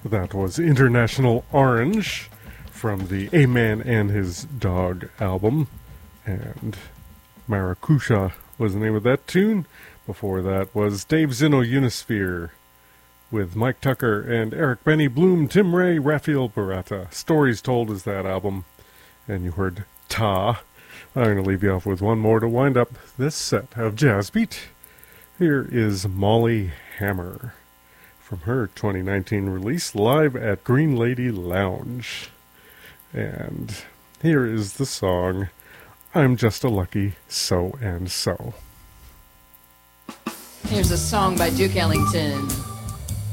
That was International Orange from the A Man and His Dog album. And Maracuja was the name of that tune. Before that was Dave Zinno Unisphere with Mike Tucker and Eric Benny Bloom, Tim Ray, Raphael Barata. Stories Told is that album. And you heard Ta. I'm going to leave you off with one more to wind up this set of Jazz Beat. Here is Molly Hammer from her 2019 release, Live at Green Lady Lounge. And here is the song, I'm Just a Lucky So-and-So. Here's a song by Duke Ellington.